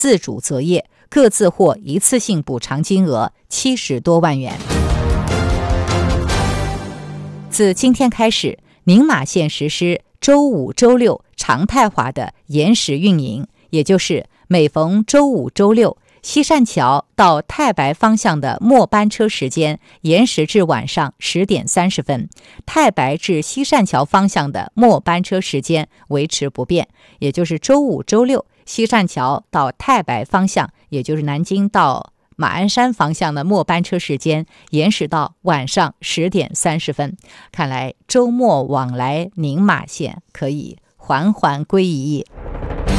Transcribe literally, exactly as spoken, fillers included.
自主择业，各自获一次性补偿金额七十多万元。自今天开始，宁马线实施周五、周六常态化的延时运营，也就是每逢周五、周六，西善桥到太白方向的末班车时间延时至晚上十点三十分，太白至西善桥方向的末班车时间维持不变，也就是周五、周六西善桥到太白方向，也就是南京到马鞍山方向的末班车时间延时到晚上十点三十分。看来周末往来宁马线可以缓缓归一。